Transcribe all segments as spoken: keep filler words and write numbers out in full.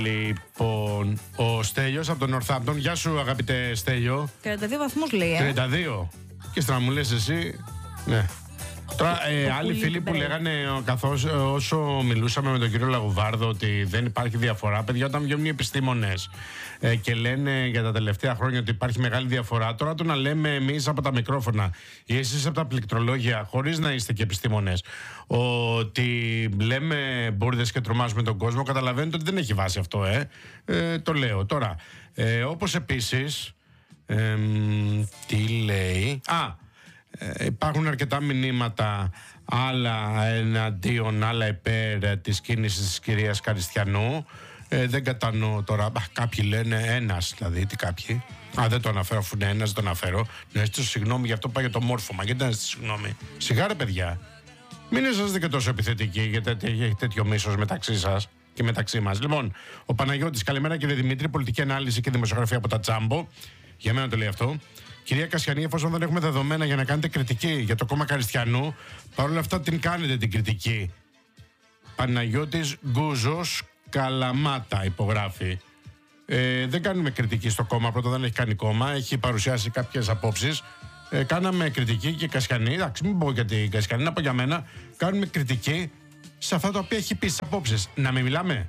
Λοιπόν, ο Στέλιος από τον Northampton. Γεια σου, αγαπητέ Στέλιο. τριάντα δύο βαθμούς λέει, ε. τριάντα δύο. Και στο να μου λες εσύ. Ναι. Τώρα, ε, άλλοι φίλοι που λέγανε καθώς όσο μιλούσαμε με τον κύριο Λαγουβάρδο ότι δεν υπάρχει διαφορά, παιδιά, όταν βγαίνουν οι επιστήμονες ε, και λένε για τα τελευταία χρόνια ότι υπάρχει μεγάλη διαφορά, τώρα το να λέμε εμείς από τα μικρόφωνα ή εσείς από τα πληκτρολόγια, χωρίς να είστε και επιστήμονες, ότι λέμε μπουρδες και τρομάζουμε τον κόσμο, καταλαβαίνετε ότι δεν έχει βάση αυτό, ε. ε το λέω τώρα. Ε, όπως επίσης, ε, τι λέει. Α! Ε, υπάρχουν αρκετά μηνύματα, άλλα εναντίον, άλλα υπέρ της κίνησης της κυρίας Καριστιανού. Ε, δεν κατανοώ τώρα. Α, κάποιοι λένε ένας, δηλαδή, τι κάποιοι. Α, δεν το αναφέρω, αφού είναι ένας, δεν το αναφέρω. Να ζητήσω συγγνώμη, γι' αυτό πάει για το μόρφωμα. Γιατί να ζητήσω συγγνώμη. Σιγά ρε παιδιά. Μην είσαστε και τόσο επιθετικοί, γιατί έχει τέτοιο μίσος μεταξύ σας και μεταξύ μας. Λοιπόν, ο Παναγιώτης, καλημέρα κύριε Δημήτρη, πολιτική ανάλυση και δημοσιογραφία από τα Τζάμπο. Για μένα το λέει αυτό. Κυρία Κασιανή, εφόσον δεν έχουμε δεδομένα για να κάνετε κριτική για το κόμμα Καριστιανού, παρόλα αυτά την κάνετε την κριτική. Παναγιώτης Γκούζος Καλαμάτα υπογράφει. Ε, δεν κάνουμε κριτική στο κόμμα, πρώτα δεν έχει κάνει κόμμα, έχει παρουσιάσει κάποιες απόψεις. Ε, κάναμε κριτική και Κασιανή, εντάξει, μην πω για την Κασιανή, να πω για μένα, κάνουμε κριτική σε αυτά τα οποία έχει πει στις απόψεις. Να μην μιλάμε.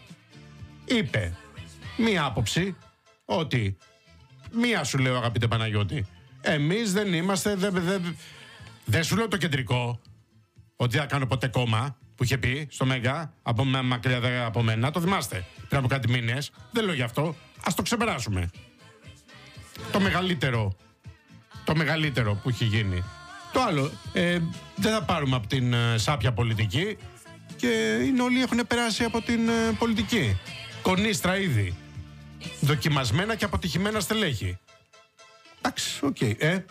Είπε μία άποψη ότι. Μία σου λέω, αγαπητέ Παναγιώτη. Εμείς δεν είμαστε. Δεν δε, δε σου λέω το κεντρικό. Ότι δεν θα κάνω ποτέ κόμμα που είχε πει στο Μέγκα από μακριά από μένα. Το θυμάστε πριν από κάτι μήνες. Δεν λέω γι' αυτό. Ας το ξεπεράσουμε. Το μεγαλύτερο. Το μεγαλύτερο που έχει γίνει. Το άλλο. Ε, δεν θα πάρουμε από την ε, σάπια πολιτική. Και είναι όλοι έχουν περάσει από την ε, πολιτική. Κονίστρα ήδη. Δοκιμασμένα και αποτυχημένα στελέχη. Εντάξει, οκ, okay, ε.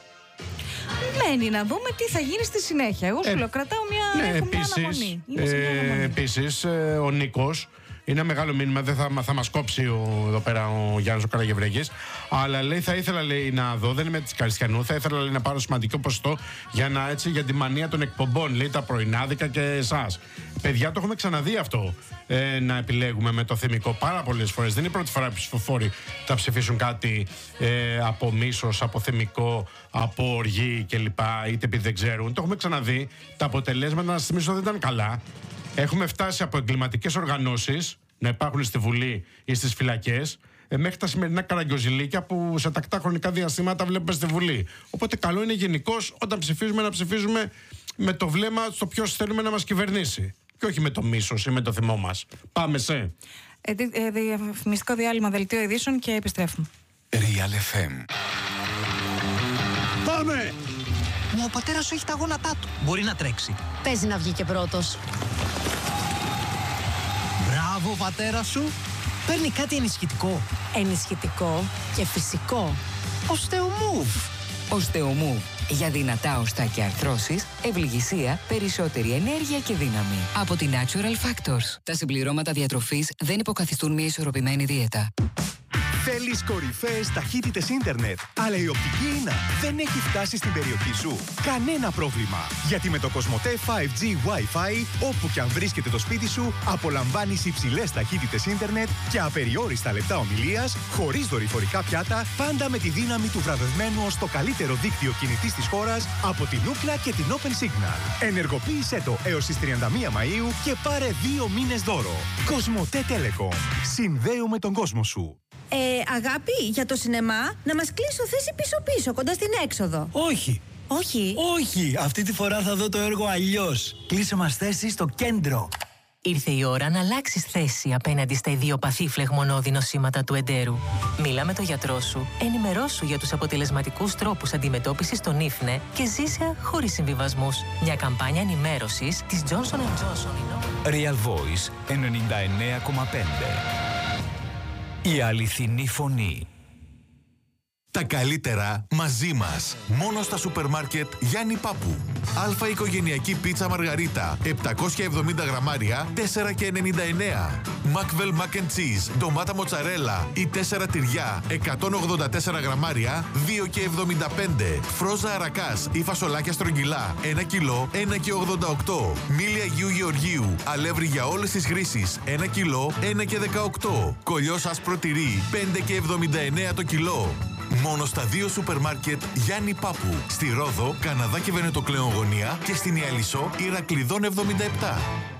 Μένει να δούμε τι θα γίνει στη συνέχεια. Εγώ σου ε, λέω, κρατάω μια, ναι, έχω επίσης, μια αναμονή. Ε, επίσης, ε, ο Νίκος, είναι ένα μεγάλο μήνυμα, δεν θα, θα μας κόψει ο, εδώ πέρα ο Γιάννης ο Καραγευρέγης, αλλά λέει, θα ήθελα λέει, να δω, δεν είμαι της Καριστιανού, θα ήθελα λέει, να πάρω σημαντικό ποσοστό για, να, έτσι, για τη μανία των εκπομπών, λέει, τα πρωινάδικα και εσάς. Παιδιά, το έχουμε ξαναδεί αυτό, ε, να επιλέγουμε με το θεμικό πάρα πολλές φορές. Δεν είναι η πρώτη φορά που οι ψηφοφόροι θα ψηφίσουν κάτι ε, από μίσος, από θεμικό, από οργή κλπ. Είτε επειδή δεν ξέρουν. Το έχουμε ξαναδεί. Τα αποτελέσματα, να σας θυμίσω, δεν ήταν καλά. Έχουμε φτάσει από εγκληματικές οργανώσεις να υπάρχουν στη Βουλή ή στις φυλακές, ε, μέχρι τα σημερινά καραγκιόζηλίκια που σε τακτά χρονικά διαστήματα βλέπουμε στη Βουλή. Οπότε καλό είναι γενικώς όταν ψηφίζουμε να ψηφίζουμε με το βλέμμα στο ποιος θέλουμε να μας κυβερνήσει. Και όχι με το μίσος ή με το θυμό μας. Πάμε σε. Ε, ε, διαφημιστικό διάλειμμα, δελτίο ειδήσεων και επιστρέφουμε. Real εφ εμ. Πάμε! Μα ο πατέρας σου έχει τα γόνατά του. Μπορεί να τρέξει. Παίζει να βγει και πρώτος. Μπράβο, πατέρα σου. Παίρνει κάτι ενισχυτικό. Ενισχυτικό και φυσικό. Οστεομούβ. Οστεομούβ. Για δυνατά οστά και αρθρώσεις, ευληγησία, περισσότερη ενέργεια και δύναμη. Από τη Natural Factors. Τα συμπληρώματα διατροφής δεν υποκαθιστούν μια ισορροπημένη δίαιτα. Θέλεις κορυφαίες ταχύτητες ίντερνετ, αλλά η οπτική ίνα δεν έχει φτάσει στην περιοχή σου? Κανένα πρόβλημα, γιατί με το Κοσμοτέ φάιβ τζι Wi-Fi, όπου και αν βρίσκεται το σπίτι σου, απολαμβάνεις υψηλές ταχύτητες ίντερνετ και απεριόριστα λεπτά ομιλίας, χωρίς δορυφορικά πιάτα, πάντα με τη δύναμη του βραβευμένου ως το καλύτερο δίκτυο κινητής της χώρας από την Ookla και την Open Signal. Ενεργοποίησέ το έως τις τριάντα μία Μαΐου και πάρε δύο μήνες δώρο. Κοσμοτέ Telecom. Συνδέουμε τον κόσμο σου. Ε, αγάπη, για το σινεμά, να μας κλείσω θέση πίσω-πίσω, κοντά στην έξοδο. Όχι. Όχι. Όχι, αυτή τη φορά θα δω το έργο αλλιώς. Κλείσε μας θέση στο κέντρο. Ήρθε η ώρα να αλλάξεις θέση απέναντι στα ιδιοπαθή φλεγμονώδη νοσήματα του εντέρου. Μίλα με τον γιατρό σου, ενημερώσου για τους αποτελεσματικούς τρόπους αντιμετώπισης των ίφνε και ζήσε χωρίς συμβιβασμούς. Μια καμπάνια ενημέρωσης της Johnson εντ Johnson. Real Voice ενενήντα εννέα κόμμα πέντε. Η αληθινή φωνή. Τα καλύτερα μαζί μας. Μόνο στα σούπερ μάρκετ Γιάννη Πάπου. Αλφα οικογενειακή πίτσα μαργαρίτα επτακόσια εβδομήντα γραμμάρια τέσσερα και ενενήντα εννέα. Μακβέλ Mac and Cheese ντομάτα μοτσαρέλα ή τέσσερα τυριά εκατόν ογδόντα τέσσερα γραμμάρια δύο και εβδομήντα πέντε. Φρόζα αρακάς ή φασολάκια στρογγυλά ένα κιλό ένα και ογδόντα οκτώ. Μίλια Αγίου Γεωργίου αλεύρι για όλες τις χρήσεις ένα κιλό ένα και δεκαοκτώ. Κολλιός άσπρο τυρί πέντε και εβδομήντα εννέα το κιλό. Μόνο στα δύο σούπερ μάρκετ Γιάννη Πάπου. Στη Ρόδο, Καναδά και Βενετοκλέον Γωνία και στην Ιαλισσό Ηρακλειδών εβδομήντα επτά.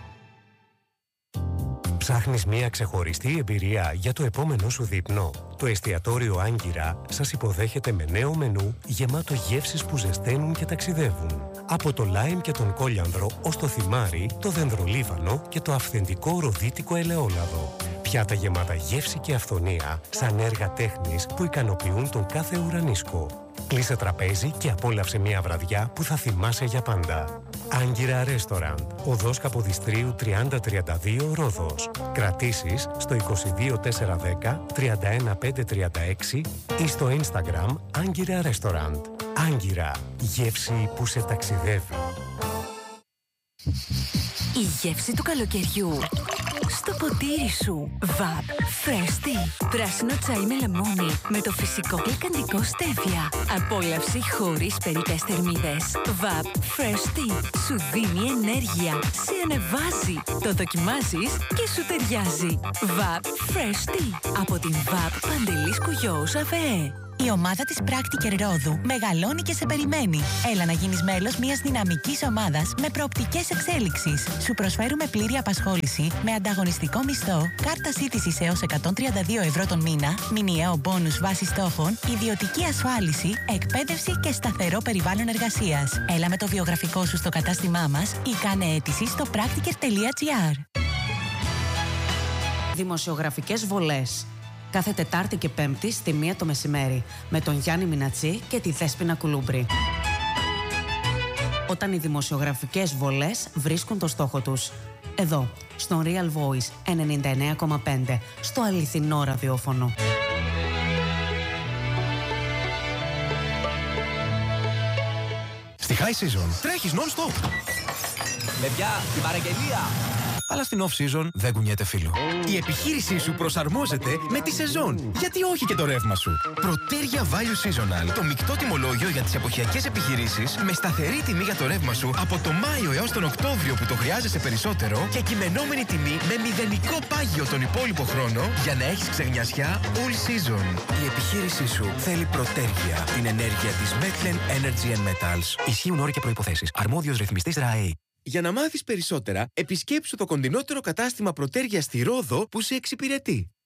Ψάχνεις μια ξεχωριστή εμπειρία για το επόμενό σου δείπνο? Το εστιατόριο Άγκυρα σας υποδέχεται με νέο μενού γεμάτο γεύσεις που ζεσταίνουν και ταξιδεύουν. Από το λάιμ και τον κόλιανδρο ως το θυμάρι, το δενδρολίβανο και το αυθεντικό ροδίτικο ελαιόλαδο. Πιάτα γεμάτα γεύση και αυθονία, σαν έργα τέχνης που ικανοποιούν τον κάθε ουρανίσκο. Κλείσε τραπέζι και απόλαυσε μια βραδιά που θα θυμάσαι για πάντα. Άγκυρα Restaurant, οδός Καποδιστρίου τριάντα τριάντα δύο Ρόδος. Κρατήσεις στο είκοσι δύο τετρακόσια δέκα τριάντα ένα πεντακόσια τριάντα έξι ή στο Instagram Άγκυρα Restaurant. Άγκυρα, γεύση που σε ταξιδεύει. Η γεύση του καλοκαιριού στο ποτήρι σου. Βαπ Φρέστι. Πράσινο τσάι με λεμόνι με το φυσικό γλυκαντικό στέβια. Απόλαυση χωρίς περιττές θερμίδες. Βαπ Φρέστι. Σου δίνει ενέργεια. Σε ανεβάζει. Το δοκιμάζεις και σου ταιριάζει. Βαπ Φρέστι. Από την Βαπ Παντελής Κουγιώους ΑΒΕ. Η ομάδα της Practiker Ρόδου μεγαλώνει και σε περιμένει. Έλα να γίνεις μέλος μιας δυναμικής ομάδας με προοπτικές εξέλιξης. Σου προσφέρουμε πλήρη απασχόληση με ανταγωνιστικό μισθό, κάρτα σύντησης έως εκατόν τριάντα δύο ευρώ τον μήνα, μηνιαίο μπόνους βάση στόχων, ιδιωτική ασφάλιση, εκπαίδευση και σταθερό περιβάλλον εργασίας. Έλα με το βιογραφικό σου στο κατάστημά μας ή κάνε αίτηση στο practiker τελεία gr. Δημοσιογραφικές βολές. Κάθε Τετάρτη και Πέμπτη στη μία το μεσημέρι με τον Γιάννη Μινατσί και τη Δέσποινα Κουλούμπρη. Όταν οι δημοσιογραφικές βολές βρίσκουν το στόχο τους. Εδώ, στο Real Voice ενενήντα εννέα κόμμα πέντε, στο αληθινό ραδιόφωνο. Στη High Season τρέχεις non-stop. Παιδιά, την παραγγελία! Αλλά στην off-season δεν κουνιέται φίλο. Η επιχείρησή σου προσαρμόζεται με τη σεζόν. Γιατί όχι και το ρεύμα σου. Protergia Value Seasonal. Το μεικτό τιμολόγιο για τις εποχιακές επιχειρήσεις με σταθερή τιμή για το ρεύμα σου από το Μάιο έως τον Οκτώβριο που το χρειάζεσαι περισσότερο και κειμενόμενη τιμή με μηδενικό πάγιο τον υπόλοιπο χρόνο για να έχεις ξεγνιασιά all season. Η επιχείρησή σου θέλει Protergia. Την ενέργεια της Mecklen Energy and Metals. Ισχύουν όροι και προϋποθέσεις. Αρμόδιος ρυθμιστής ΡΑΕ. Για να μάθεις περισσότερα, επισκέψου το κοντινότερο κατάστημα Protergia στη Ρόδο που σε εξυπηρετεί.